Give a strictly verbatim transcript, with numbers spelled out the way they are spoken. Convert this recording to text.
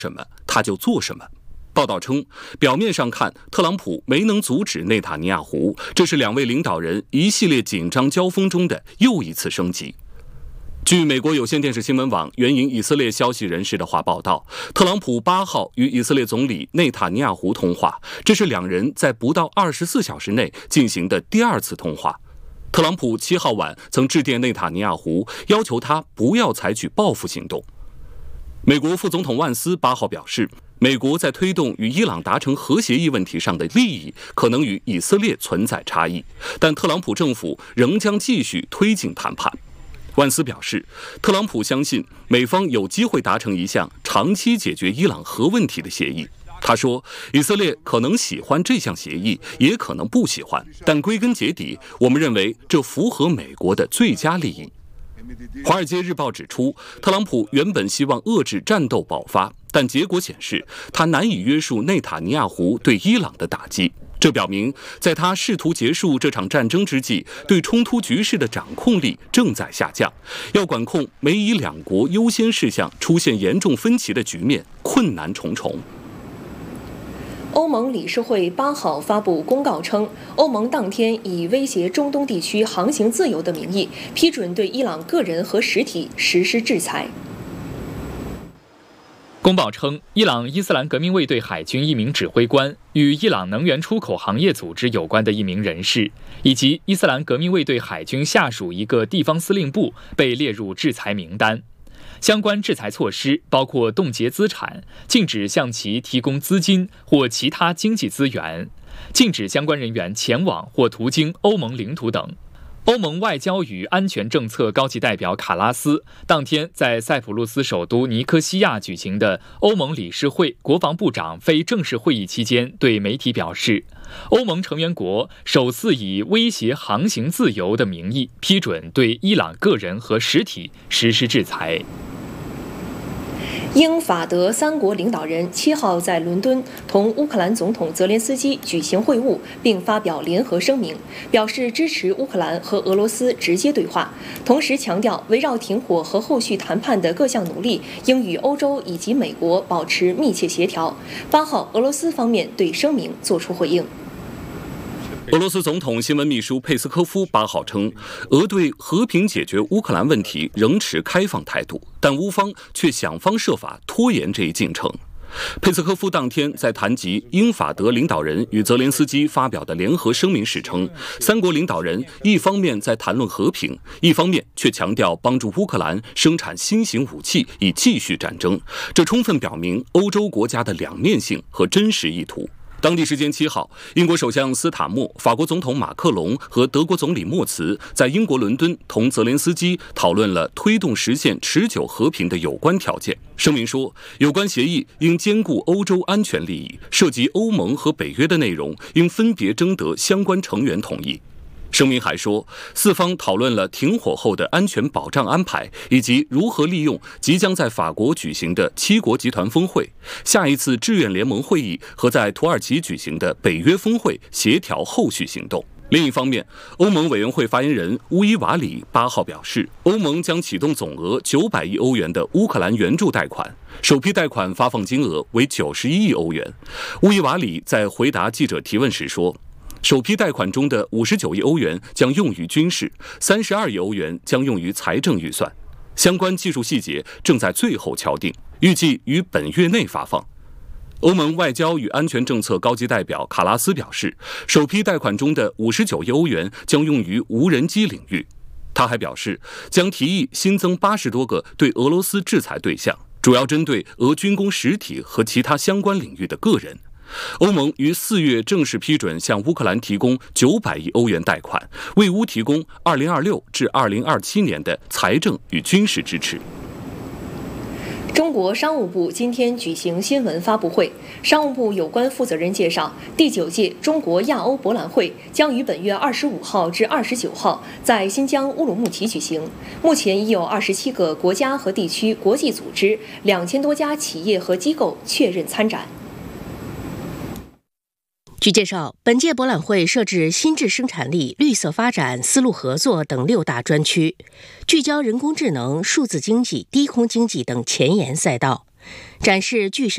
什么他就做什么。报道称，表面上看，特朗普没能阻止内塔尼亚胡，这是两位领导人一系列紧张交锋中的又一次升级。据美国有线电视新闻网援引以色列消息人士的话报道，特朗普八号与以色列总理内塔尼亚胡通话，这是两人在不到二十四小时内进行的第二次通话。特朗普七号晚曾致电内塔尼亚胡，要求他不要采取报复行动。美国副总统万斯八号表示，美国在推动与伊朗达成核协议问题上的利益可能与以色列存在差异，但特朗普政府仍将继续推进谈判。万斯表示，特朗普相信美方有机会达成一项长期解决伊朗核问题的协议。他说，以色列可能喜欢这项协议，也可能不喜欢，但归根结底，我们认为这符合美国的最佳利益。《华尔街日报》指出，特朗普原本希望遏制战斗爆发，但结果显示他难以约束内塔尼亚胡对伊朗的打击。这表明，在他试图结束这场战争之际，对冲突局势的掌控力正在下降。要管控美以两国优先事项出现严重分歧的局面，困难重重。 欧盟理事会八号发布公告称，欧盟当天以威胁中东地区航行自由的名义，批准对伊朗个人和实体实施制裁。 公报称，伊朗伊斯兰革命卫队海军一名指挥官、与伊朗能源出口行业组织有关的一名人士，以及伊斯兰革命卫队海军下属一个地方司令部被列入制裁名单。相关制裁措施包括冻结资产、禁止向其提供资金或其他经济资源、禁止相关人员前往或途经欧盟领土等。欧盟外交与安全政策高级代表卡拉斯当天在塞浦路斯首都尼科西亚举行的欧盟理事会国防部长非正式会议期间对媒体表示，欧盟成员国首次以威胁航行自由的名义批准对伊朗个人和实体实施制裁。 英法德三国领导人七号在伦敦同乌克兰总统泽连斯基举行会晤，并发表联合声明，表示支持乌克兰和俄罗斯直接对话，同时强调围绕停火和后续谈判的各项努力应与欧洲以及美国保持密切协调。八号，俄罗斯方面对声明作出回应。 俄罗斯总统新闻秘书佩斯科夫八号称，俄对和平解决乌克兰问题仍持开放态度，但乌方却想方设法拖延这一进程。佩斯科夫当天在谈及英法德领导人与泽连斯基发表的联合声明时称，三国领导人一方面在谈论和平，一方面却强调帮助乌克兰生产新型武器以继续战争，这充分表明欧洲国家的两面性和真实意图。当地时间七号，英国首相斯塔默、法国总统马克龙和德国总理默茨在英国伦敦同泽连斯基讨论了推动实现持久和平的有关条件。声明说，有关协议应兼顾欧洲安全利益，涉及欧盟和北约的内容应分别征得相关成员同意。声明还说，四方讨论了停火后的安全保障安排，以及如何利用即将在法国举行的七国集团峰会、下一次志愿联盟会议和在土耳其举行的北约峰会协调后续行动。另一方面，欧盟委员会发言人乌伊瓦里八号表示，欧盟将启动总额九百亿欧元的乌克兰援助贷款，首批贷款发放金额为九十一亿欧元。乌伊瓦里在回答记者提问时说，首批贷款中的五十九亿欧元将用于军事，三十二亿欧元将用于财政预算。相关技术细节正在最后敲定，预计于本月内发放。欧盟外交与安全政策高级代表卡拉斯表示，首批贷款中的五十九亿欧元将用于无人机领域。他还表示，将提议新增八十多个对俄罗斯制裁对象，主要针对俄军工实体和其他相关领域的个人。欧盟于四月正式批准向乌克兰提供九百亿欧元贷款，为乌提供二零二六至二零二七年的财政与军事支持。 中国商务部今天举行新闻发布会，商务部有关负责人介绍，第九届中国亚欧博览会将于本月二十五号至二十九号在新疆乌鲁木齐举行。目前已有二十七个国家和地区国际组织、两千多家企业和机构确认参展。 据介绍，本届博览会设置新质生产力、绿色发展、丝路合作等六大专区，聚焦人工智能、数字经济、低空经济等前沿赛道，展示具